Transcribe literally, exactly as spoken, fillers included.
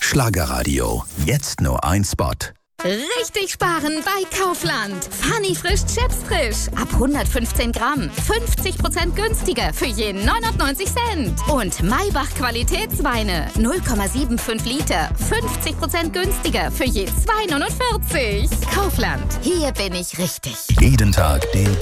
Schlagerradio. Jetzt nur ein Spot. Richtig sparen bei Kaufland. Funny frisch Chips frisch. Ab hundertfünfzehn Gramm. fünfzig Prozent günstiger für je neunundneunzig Cent. Und Maybach Qualitätsweine. null Komma fünfundsiebzig Liter. fünfzig Prozent günstiger für je zwei Euro neunundvierzig. Kaufland. Hier bin ich richtig. Jeden Tag den